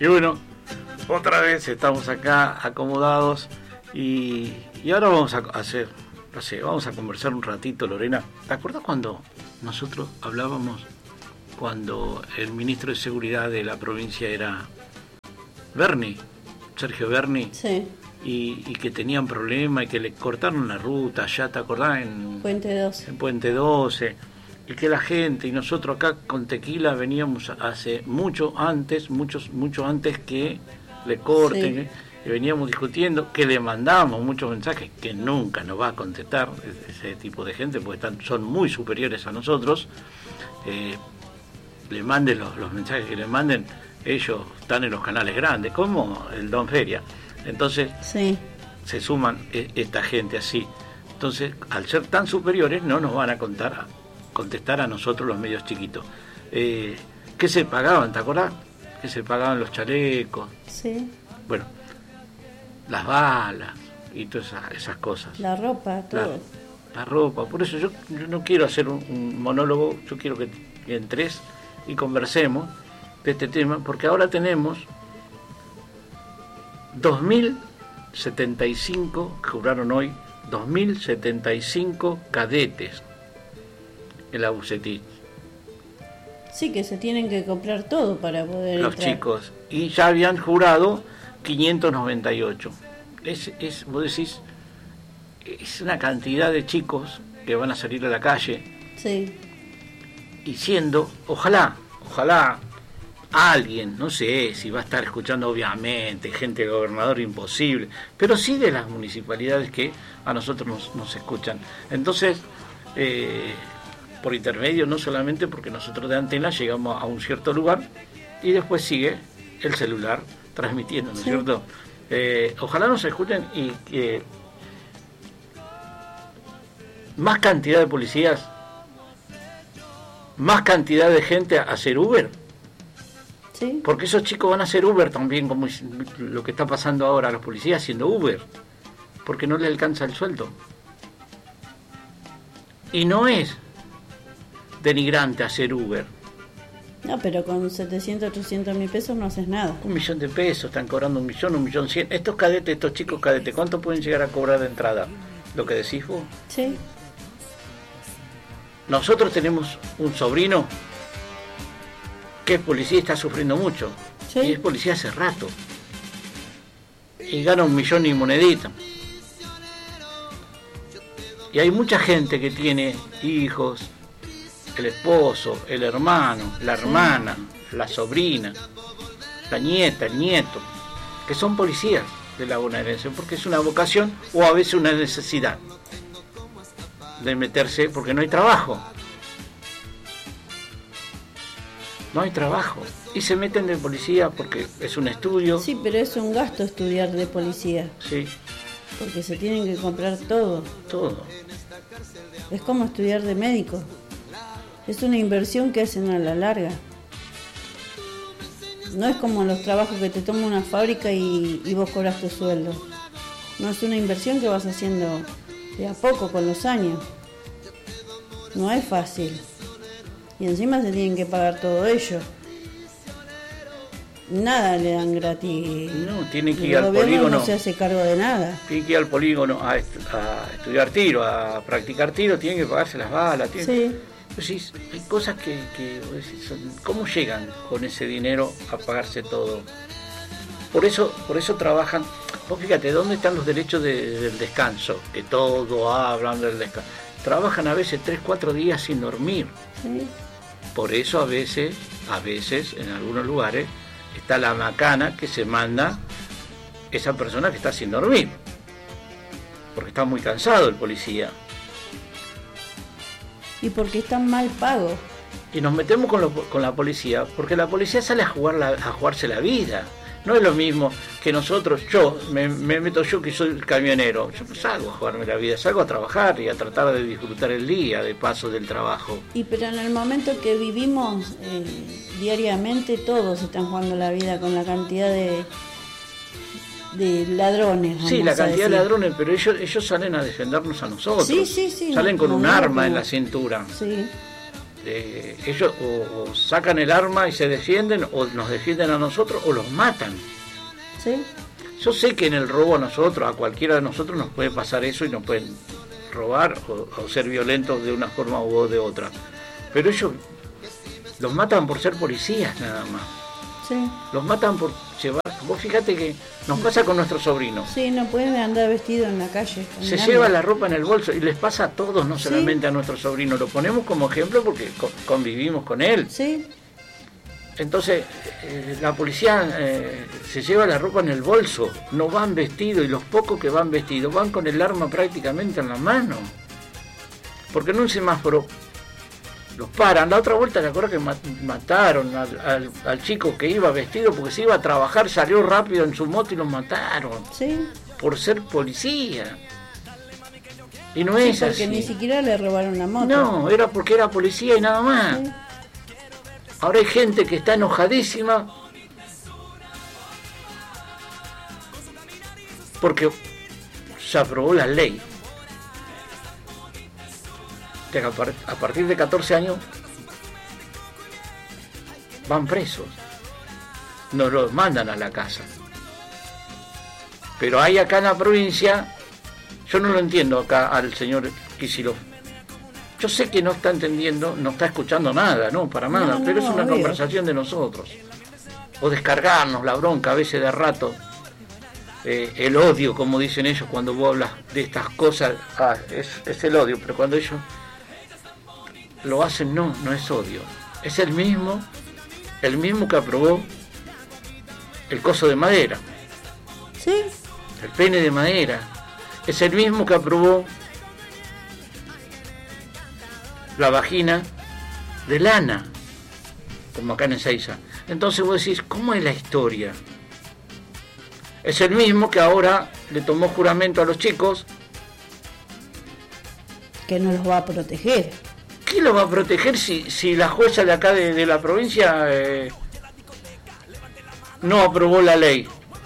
Y bueno, otra vez estamos acá acomodados y ahora vamos a hacer, no sé, vamos a conversar un ratito, Lorena. ¿Te acuerdas cuando nosotros hablábamos, cuando el ministro de Seguridad de la provincia era Berni, Sergio Berni? Sí. Y que tenían problemas y que le cortaron la ruta, ya te acordás, Puente 12. En Puente 12, y que la gente, y nosotros acá con Tequila veníamos hace mucho antes que le corten, Sí. Y veníamos discutiendo, que le mandamos muchos mensajes que nunca nos va a contestar ese tipo de gente, porque son muy superiores a nosotros. Le manden los mensajes que le manden, ellos están en los canales grandes, como el Don Feria. Entonces Sí. se suman esta gente así. Entonces, al ser tan superiores, no nos van a contestar a nosotros los medios chiquitos. ¿Qué se pagaban? ¿Te acordás? ¿Qué se pagaban los chalecos? Sí. Bueno, las balas y todas esas cosas. La ropa, todo. La ropa. Por eso yo no quiero hacer un monólogo, yo quiero que entres y conversemos de este tema, porque ahora tenemos 2.075, que juraron hoy, 2.075 cadetes en la Bucetich. Sí, que se tienen que comprar todo para poder Los entrar. chicos. Y ya habían jurado 598. Vos decís, es una cantidad de chicos que van a salir a la calle Sí. y siendo, ojalá alguien, no sé si va a estar escuchando, obviamente, gente del gobernador, imposible, pero sí de las municipalidades que a nosotros nos escuchan. Entonces, por intermedio, no solamente porque nosotros de Antena llegamos a un cierto lugar y después sigue el celular transmitiendo, ¿no es cierto? Ojalá nos escuchen y que más cantidad de policías, más cantidad de gente a hacer Uber. Sí. Porque esos chicos van a hacer Uber también, como lo que está pasando ahora, los policías haciendo Uber, porque no les alcanza el sueldo. Y no es denigrante hacer Uber. No, pero con 700, 800 mil pesos no haces nada. 1.000.000 de pesos, están cobrando 1.100.000. Estos cadetes, estos chicos cadetes, ¿cuánto pueden llegar a cobrar de entrada? ¿Lo que decís vos? Sí. Nosotros tenemos un sobrino que es policía y está sufriendo mucho. Sí. Y es policía hace rato. Y gana 1.000.000 y monedita. Y hay mucha gente que tiene hijos, el esposo, el hermano, la hermana, la sobrina, la nieta, el nieto, que son policías de la bonaerense, porque es una vocación o a veces una necesidad de meterse, porque no hay trabajo. No hay trabajo. Y se meten de policía porque es un estudio. Sí, pero es un gasto estudiar de policía, Sí, porque se tienen que comprar todo. todo. Es como estudiar de médico. Es una inversión que hacen a la larga. No es como los trabajos que te toma una fábrica y vos cobras tu sueldo. No, es una inversión que vas haciendo de a poco con los años. No es fácil. Y encima se tienen que pagar todo ello. Nada le dan gratis. No, tiene que ir El al gobierno polígono. no se hace cargo de nada. Tiene que ir al polígono a estudiar tiro, a practicar tiro, tienen que pagarse las balas. Sí. Pues sí, hay cosas que vos decís, ¿cómo llegan con ese dinero a pagarse todo? Por eso trabajan. Vos fíjate, ¿dónde están los derechos del descanso? Que todo hablan del descanso. Trabajan a veces 3-4 días sin dormir. Sí. Por eso a veces, en algunos lugares, está la macana que se manda esa persona que está sin dormir. Porque está muy cansado el policía. Y porque están mal pagos. Y nos metemos con la policía, porque la policía sale a jugarse la vida. No es lo mismo que nosotros, yo que soy camionero, yo salgo a jugarme la vida, salgo a trabajar y a tratar de disfrutar el día de paso del trabajo. Y pero en el momento que vivimos diariamente todos están jugando la vida con la cantidad de ladrones. Sí, la vamos a cantidad de decir. ladrones, pero ellos salen a defendernos a nosotros. Sí. Salen con un No, arma no. en la cintura. Sí. ellos o sacan el arma y se defienden, o nos defienden a nosotros, o los matan. ¿Sí? Yo sé que en el robo a nosotros, a cualquiera de nosotros nos puede pasar eso y nos pueden robar o ser violentos de una forma u de otra. Pero ellos los matan por ser policías nada más. Sí. Los matan por llevar... Vos fíjate que nos pasa con nuestros sobrinos. Sí, no pueden andar vestidos en la calle. Se lleva la ropa en el bolso y les pasa a todos, no solamente a nuestros sobrinos. Lo ponemos como ejemplo porque convivimos con él. Sí. Entonces, la policía se lleva la ropa en el bolso, no van vestidos, y los pocos que van vestidos van con el arma prácticamente en la mano. Porque en un semáforo los paran. La otra vuelta, ¿te acuerdas que mataron al chico que iba vestido porque se iba a trabajar, salió rápido en su moto y lo mataron? Sí. Por ser policía. Y no Sí, es porque así. ni siquiera le robaron la moto. No, era porque era policía y nada más. Sí. Ahora hay gente que está enojadísima porque se aprobó la ley que a partir de 14 años van presos, no los mandan a la casa. Pero hay acá en la provincia, yo no lo entiendo acá al señor Kicillof. Yo sé que no está entendiendo, no está escuchando nada, no, para nada, No, pero es una obvio. conversación de nosotros. O descargarnos la bronca a veces de rato, el odio, como dicen ellos cuando vos hablas de estas cosas, es el odio, pero cuando ellos lo hacen, no es odio. Es el mismo que aprobó el coso de madera, Sí. el pene de madera. Es el mismo que aprobó la vagina de lana, como acá en Ezeiza. Entonces vos decís, ¿cómo es la historia? Es el mismo que ahora le tomó juramento a los chicos. Que no los va a proteger. ¿Quién los va a proteger si la jueza de acá de la provincia no aprobó la ley?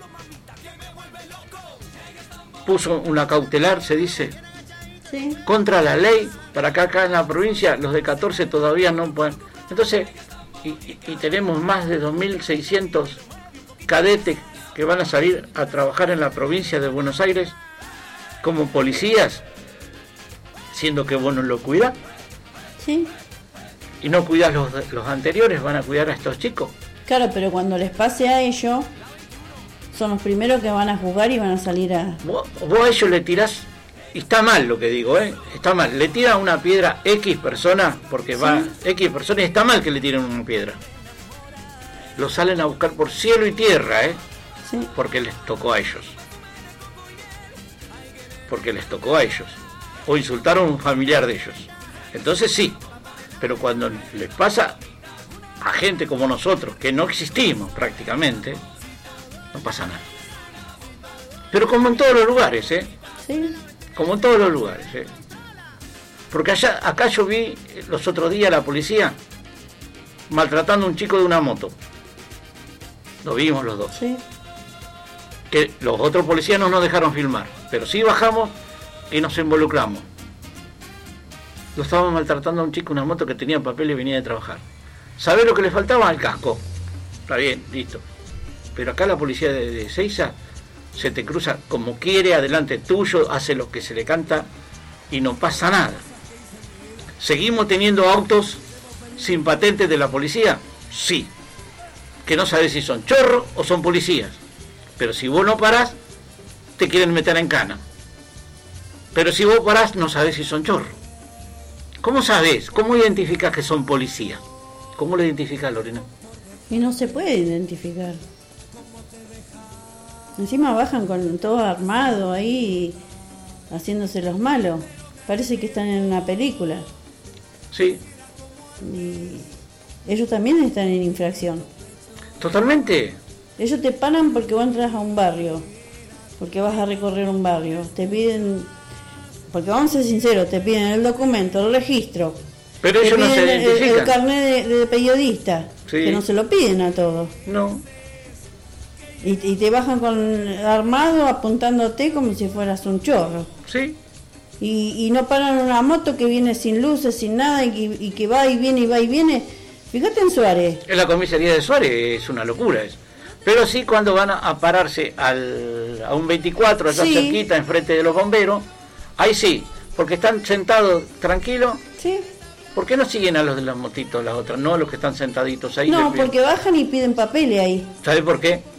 Puso una cautelar, se dice, Sí. contra la ley, para que acá en la provincia los de 14 todavía no pueden. Entonces, y tenemos más de 2.600 cadetes que van a salir a trabajar en la provincia de Buenos Aires como policías, siendo que vos no lo cuidás, Sí. y no cuidás los anteriores, van a cuidar a estos chicos. Claro, pero cuando les pase a ellos, son los primeros que van a juzgar y van a salir a... Vos a ellos le tirás, y está mal lo que digo, está mal, le tiran una piedra X persona, porque va X persona, y está mal que le tiren una piedra. Lo salen a buscar por cielo y tierra, Sí. porque les tocó a ellos. Porque les tocó a ellos. O insultaron a un familiar de ellos. Entonces sí, pero cuando les pasa a gente como nosotros, que no existimos prácticamente, no pasa nada. Pero como en todos los lugares, Sí. como en todos los lugares, porque acá yo vi los otros días a la policía maltratando a un chico de una moto. Lo vimos los dos. Sí. Que los otros policías no nos dejaron filmar, pero sí bajamos y nos involucramos. Lo estaban maltratando a un chico en una moto que tenía papel y venía de trabajar. ¿Sabés lo que le faltaba? El casco. Está bien, listo. Pero acá la policía de Ezeiza se te cruza como quiere, adelante tuyo, hace lo que se le canta y no pasa nada. ¿Seguimos teniendo autos sin patentes de la policía? Sí. Que no sabés si son chorros o son policías. Pero si vos no parás, te quieren meter en cana. Pero si vos parás, no sabés si son chorros. ¿Cómo sabés? ¿Cómo identificás que son policías? ¿Cómo lo identificás, Lorena? Y no se puede identificar. Encima bajan con todo armado ahí, haciéndose los malos. Parece que están en una película. Sí, Y ellos también están en infracción. totalmente. Ellos te paran porque vos entras a un barrio, porque vas a recorrer un barrio. Te piden, porque vamos a ser sinceros, te piden el documento, el registro. Pero Te ellos no se piden el identifican. carnet de periodista, Sí. que no se lo piden a todos. No, Y te bajan con armado apuntándote como si fueras un chorro. sí. y no paran una moto que viene sin luces, sin nada, y que va y viene y va y viene. Fíjate en Suárez. En la comisaría de Suárez es una locura eso. Pero sí cuando van a pararse a un 24 allá cerquita, enfrente de los bomberos, ahí sí, porque están sentados tranquilos. Sí. ¿Por qué no siguen a los de las motitos, las otras? No a los que están sentaditos ahí. No, porque bajan y piden papeles ahí. ¿Sabe por qué?